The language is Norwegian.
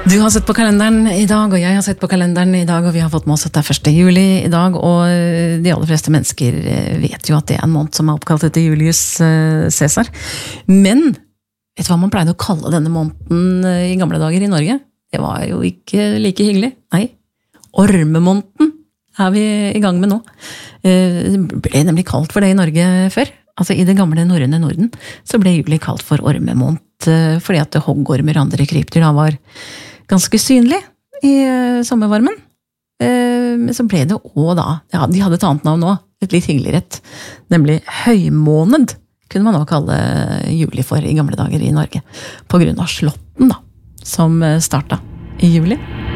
Du har sett på kalenderen i dag, og jeg har sett på kalenderen i dag, og vi har fått med oss at det er 1. juli i dag, og de aller fleste mennesker vet jo at det er en måned som er oppkalt etter Julius Caesar. Men, vet du hva man pleide å kalle denne måneden i gamle dager i Norge? Det var jo ikke like hyggelig. Nei, ormemåneden er vi i gang med nå. Det ble nemlig kalt for det i Norge før. Altså i det gamle norrøne Norden så ble juli kalt for ormemåned, fordi at hoggormer og andre krypdyr da var ganske synlig i sommervarmen. Men så ble det også da, ja, de hadde et annet navn nå, et litt hyggeligere rett, nemlig høymåned, kunne man også kalle juli for i gamle dager i Norge, på grunn av slåtten da, som startet i juli.